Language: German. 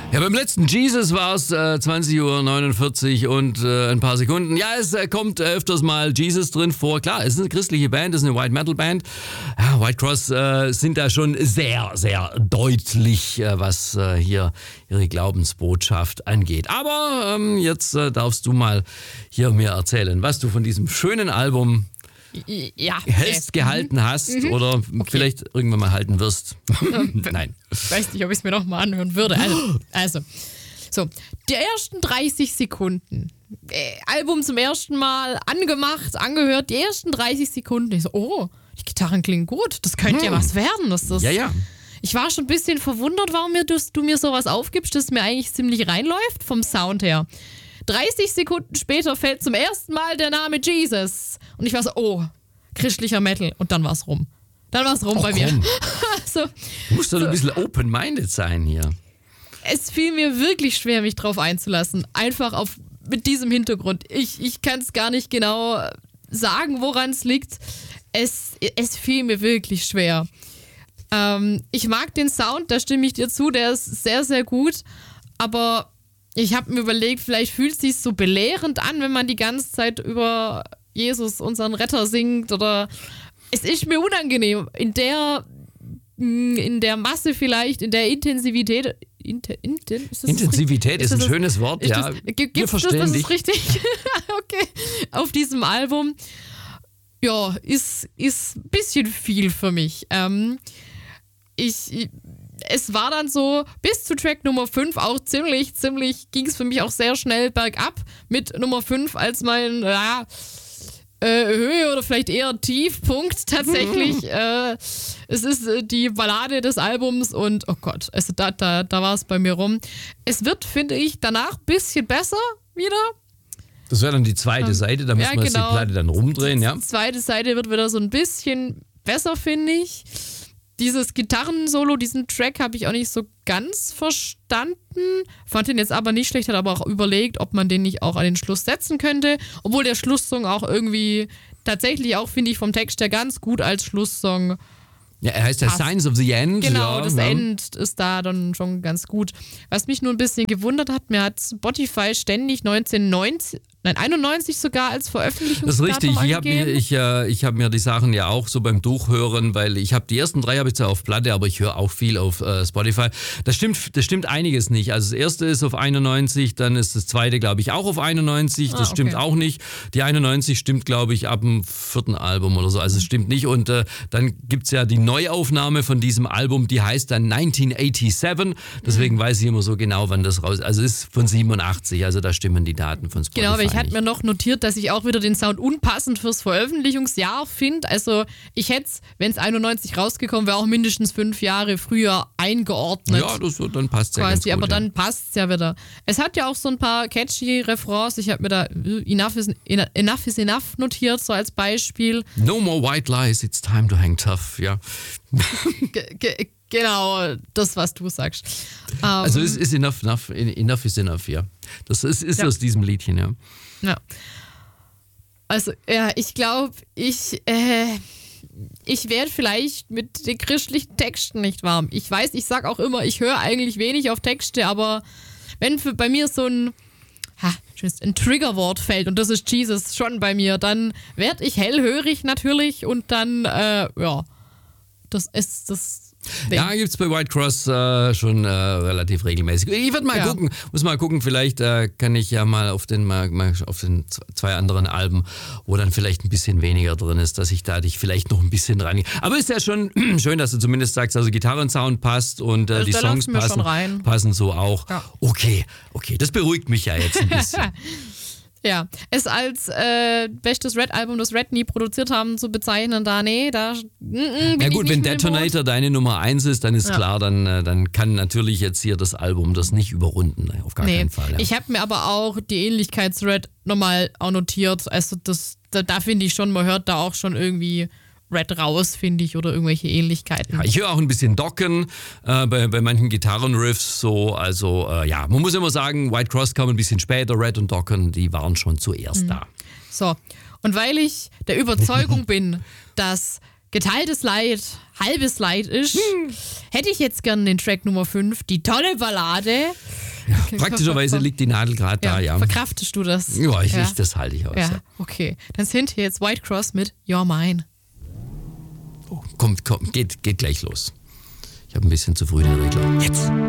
Ja, beim letzten Jesus war es 20:49 und ein paar Sekunden. Ja, es kommt öfters mal Jesus drin vor. Klar, es ist eine christliche Band, es ist eine White Metal Band. Ja, White Cross sind da schon sehr, sehr deutlich, was hier ihre Glaubensbotschaft angeht. Aber jetzt darfst du mal hier mir erzählen, was du von diesem schönen Album gehalten hast oder vielleicht irgendwann mal halten wirst. Nein. Ich weiß nicht, ob ich es mir noch mal anhören würde. Also, so, die ersten 30 Sekunden. Album zum ersten Mal angemacht, angehört, die ersten 30 Sekunden. Ich so, oh, die Gitarren klingen gut. Das könnte ja was werden. Ja. Ich war schon ein bisschen verwundert, warum du mir sowas aufgibst, das mir eigentlich ziemlich reinläuft vom Sound her. 30 Sekunden später fällt zum ersten Mal der Name Jesus. Und ich war so, oh, christlicher Metal. Und dann war es rum. Dann war es rum bei mir. Du musst doch ein bisschen open-minded sein hier. Es fiel mir wirklich schwer, mich drauf einzulassen. Einfach mit diesem Hintergrund. Ich kann es gar nicht genau sagen, woran es liegt. Es fiel mir wirklich schwer. Ich mag den Sound, da stimme ich dir zu, der ist sehr, sehr gut. Aber ich habe mir überlegt, vielleicht fühlt es sich so belehrend an, wenn man die ganze Zeit über Jesus, unseren Retter, singt. Oder es ist mir unangenehm. In der Masse vielleicht, in der Intensivität. Intensivität ist ein schönes Wort, ja. Wir verstehen dich. Das ist richtig. Okay. Auf diesem Album, ja, ist ein bisschen viel für mich. Es war dann so, bis zu Track Nummer 5 auch ziemlich ging es für mich auch sehr schnell bergab mit Nummer 5 als mein, Höhe oder vielleicht eher Tiefpunkt tatsächlich. Es ist die Ballade des Albums und oh Gott, also da war es bei mir rum. Es wird, finde ich, danach ein bisschen besser wieder. Das wäre dann die zweite Seite, da müssen wir jetzt die Platte dann rumdrehen, ja? Die zweite Seite wird wieder so ein bisschen besser, finde ich. Dieses Gitarrensolo, diesen Track habe ich auch nicht so ganz verstanden. Fand den jetzt aber nicht schlecht, hat aber auch überlegt, ob man den nicht auch an den Schluss setzen könnte. Obwohl der Schlusssong auch irgendwie tatsächlich auch, finde ich, vom Text her ganz gut als Schlusssong. Ja, er heißt ja Signs of the End. Genau, ja, das End ist da dann schon ganz gut. Was mich nur ein bisschen gewundert hat, mir hat Spotify ständig 91 sogar als Veröffentlichungsdatum Das ist richtig. angegeben. Ich hab mir die Sachen ja auch so beim Durchhören, weil ich habe die ersten 3 habe ich zwar auf Platte, aber ich höre auch viel auf Spotify. Das stimmt einiges nicht. Also das erste ist auf 91, dann ist das zweite, glaube ich, auch auf 91. Das stimmt auch nicht. Die 91 stimmt, glaube ich, ab dem 4. Album oder so. Also es stimmt nicht. Und dann gibt es ja die Neuaufnahme von diesem Album, die heißt dann 1987. Deswegen weiß ich immer so genau, wann das raus ist. Also es ist von 87, also da stimmen die Daten von Spotify. Genau, aber ich hatte mir noch notiert, dass ich auch wieder den Sound unpassend fürs Veröffentlichungsjahr finde. Also ich hätte es, wenn es 91 rausgekommen wäre, auch mindestens 5 Jahre früher eingeordnet. Ja, dann passt es ja ganz gut. Aber dann passt es ja wieder. Es hat ja auch so ein paar catchy Refrains. Ich habe mir da Enough is Enough notiert, so als Beispiel. No more white lies, it's time to hang tough, ja. Genau, das, was du sagst. Also es ist enough is enough, ja. Das ist aus diesem Liedchen, ja. Ja. Also, ja, ich glaube, ich werde vielleicht mit den christlichen Texten nicht warm. Ich weiß, ich sag auch immer, ich höre eigentlich wenig auf Texte, aber wenn bei mir so ein Triggerwort fällt und das ist Jesus schon bei mir, dann werde ich hellhörig natürlich und dann, das ist das. Ja, gibt es bei White Cross schon relativ regelmäßig. Ich werde mal gucken, muss mal gucken, vielleicht kann ich ja mal auf den 2 anderen Alben, wo dann vielleicht ein bisschen weniger drin ist, dass ich da dich vielleicht noch ein bisschen rangehe. Aber ist ja schon schön, dass du zumindest sagst, also Gitarrensound passt und die Songs passen so auch. Ja. Okay, das beruhigt mich ja jetzt ein bisschen. Ja, es als bestes Red-Album, das Red nie produziert haben, zu bezeichnen, ja gut, wenn Detonator deine Nummer 1 ist, dann ist klar, dann kann natürlich jetzt hier das Album das nicht überrunden, auf gar keinen Fall. Ja. Ich habe mir aber auch die Ähnlichkeits-Red nochmal auch notiert, also da finde ich schon, man hört da auch schon irgendwie Red raus, finde ich, oder irgendwelche Ähnlichkeiten. Ja, ich höre auch ein bisschen Docken bei manchen Gitarrenriffs so, also man muss immer sagen, White Cross kam ein bisschen später, Red und Docken, die waren schon zuerst da. So, und weil ich der Überzeugung bin, dass geteiltes Leid halbes Leid ist, hätte ich jetzt gern den Track Nummer 5, die tolle Ballade Okay, Praktischerweise liegt die Nadel gerade da, ja. Verkraftest du das? Ja, das halte ich aus. Ja, Ja. okay. Dann sind hier jetzt White Cross mit You're Mine. Oh, kommt, geht gleich los. Ich habe ein bisschen zu früh den Regler. Jetzt!